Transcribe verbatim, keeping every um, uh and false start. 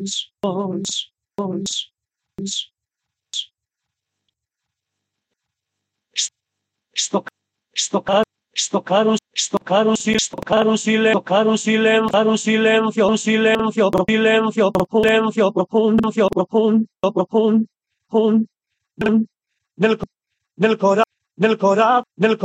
Stock, stocar, stocaron, stocaron, si, stocaron, silencio, tocaron, silencio, tocaron, silencio, silencio, pro, silencio, profundo, profundo, profundo, profundo, profundo, del, del cora, del cora, del cora.